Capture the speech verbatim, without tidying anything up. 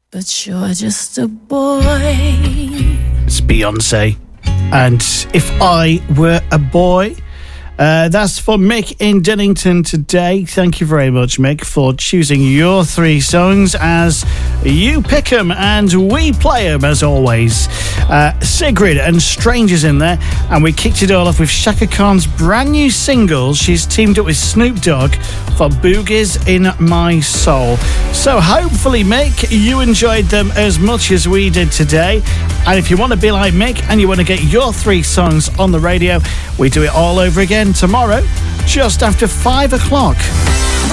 But you're just a boy. It's Beyonce. And If I Were a Boy. Uh, that's for Mick in Dunnington today. Thank you very much, Mick, for choosing your three songs as you pick them and we play them as always. Uh, Sigrid and Strangers in there. And we kicked it all off with Shaka Khan's brand new single. She's teamed up with Snoop Dogg for Boogies in My Soul. So hopefully, Mick, you enjoyed them as much as we did today. And if you want to be like Mick and you want to get your three songs on the radio, we do it all over again tomorrow, just after five o'clock.